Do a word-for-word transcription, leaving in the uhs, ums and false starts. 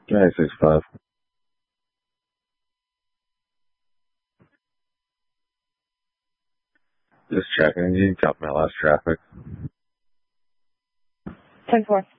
nine six five. Just checking. You got my last traffic. ten four.